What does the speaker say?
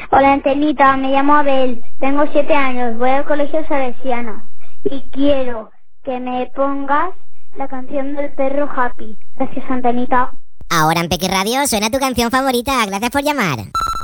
Hola, Antenita, me llamo Abel, tengo 7 años, voy al colegio salesiano y quiero que me pongas la canción del perro Happy. Gracias, Antenita. Ahora en Peque Radio suena tu canción favorita. Gracias por llamar.